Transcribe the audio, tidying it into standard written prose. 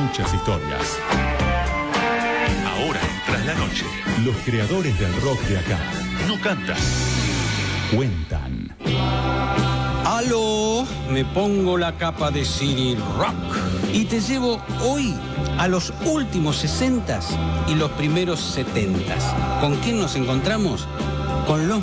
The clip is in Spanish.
muchas historias. Ahora tras la noche. Los creadores del rock de acá No cantan. cuentan. Aló, me pongo la capa de City Rock y te llevo hoy a los últimos 60s y los primeros 70s. ¿Con quién nos encontramos? Con los